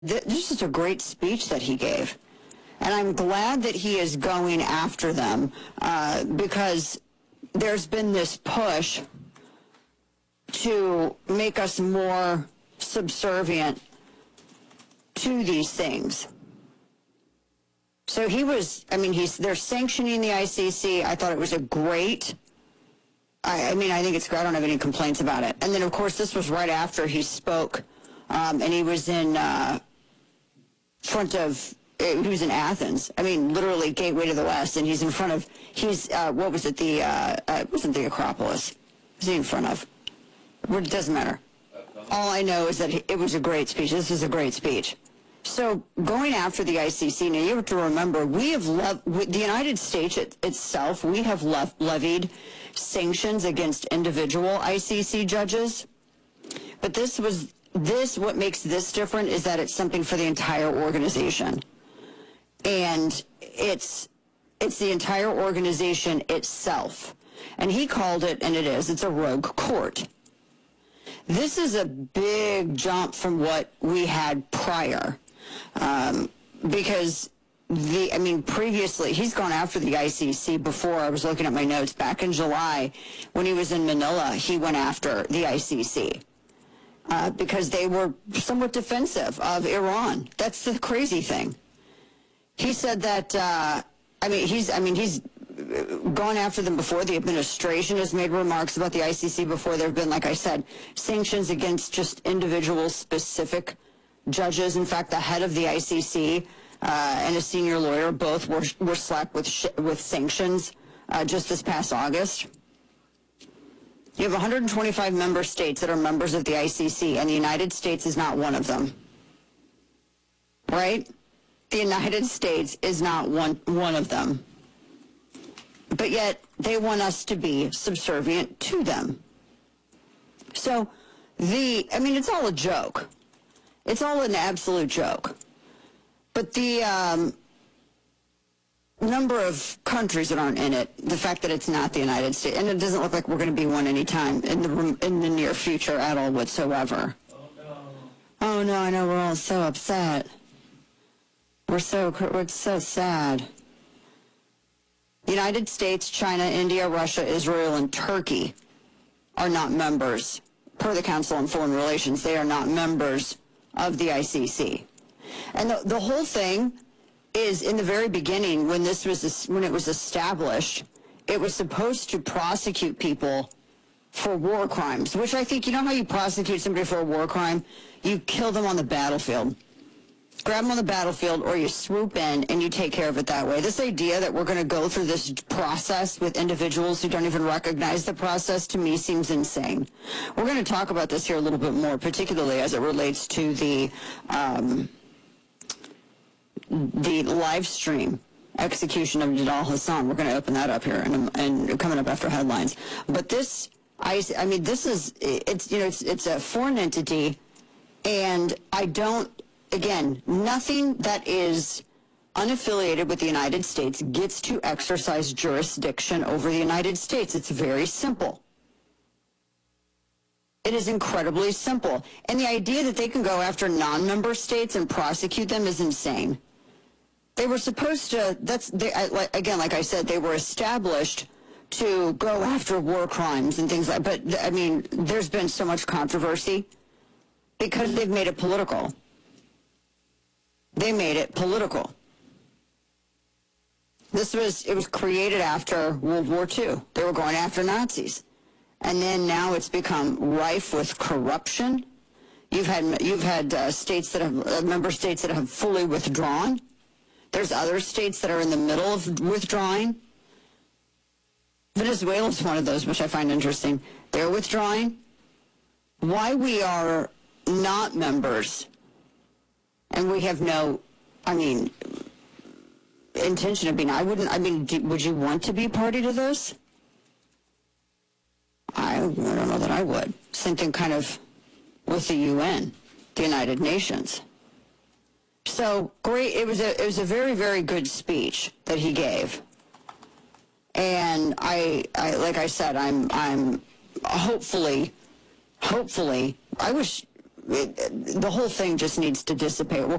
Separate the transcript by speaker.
Speaker 1: this is a great speech that he gave. And I'm glad that he is going after them because there's been this push to make us more subservient to these things. So they're sanctioning the ICC. I thought it was a great, I think it's great. I don't have any complaints about it. And then, of course, this was right after he spoke, and he was in he was in Athens. Literally gateway to the West, and he's in front of, what was it, it wasn't the Acropolis. What's he in front of? It doesn't matter. All I know is that it was a great speech. This was a great speech. So going after the ICC, now you have to remember, the United States itself, we have levied sanctions against individual ICC judges. But what makes this different is that it's something for the entire organization. And it's the entire organization itself. And he called it, and it's a rogue court. This is a big jump from what we had prior. Because previously, he's gone after the ICC before. I was looking at my notes. Back in July, when he was in Manila, he went after the ICC because they were somewhat defensive of Iran. That's the crazy thing. He said that, he's gone after them before. The administration has made remarks about the ICC before. There have been, like I said, sanctions against just individual specific judges. In fact, the head of the ICC and a senior lawyer both were slapped with sanctions just this past August. You have 125 member states that are members of the ICC, and the United States is not one of them. Right? The United States is not one of them. But yet, they want us to be subservient to them. So, it's all a joke. It's all an absolute joke. But the number of countries that aren't in it, the fact that it's not the United States, and it doesn't look like we're going to be one anytime in the near future at all whatsoever. Oh no, I know, we're all so upset. We're so sad. United States, China, India, Russia, Israel, and Turkey are not members. Per the Council on Foreign Relations, they are not members of the ICC. And the whole thing is, in the very beginning, when it was established, it was supposed to prosecute people for war crimes, which I think, you know how you prosecute somebody for a war crime? You kill them on the battlefield. Grab them on the battlefield, or you swoop in and you take care of it that way. This idea that we're going to go through this process with individuals who don't even recognize the process, to me, seems insane. We're going to talk about this here a little bit more, particularly as it relates to the live stream execution of Nidal Hasan. We're going to open that up here and coming up after headlines. But this is it's a foreign entity, and Again, nothing that is unaffiliated with the United States gets to exercise jurisdiction over the United States. It's very simple. It is incredibly simple. And the idea that they can go after non-member states and prosecute them is insane. They were supposed to, like I said, they were established to go after war crimes and things like that. But, there's been so much controversy because they've made it political. They made it political. It was created after World War II. They were going after Nazis. And then now it's become rife with corruption. You've had member states that have fully withdrawn. There's other states that are in the middle of withdrawing. Venezuela is one of those, which I find interesting. They're withdrawing. Why we are not members, and we have no, intention of being, would you want to be party to this? I don't know that I would. Same thing kind of with the UN, the United Nations. So great, it was a very, very good speech that he gave. And I like I said, I'm hopefully, I wish the whole thing just needs to dissipate. We'll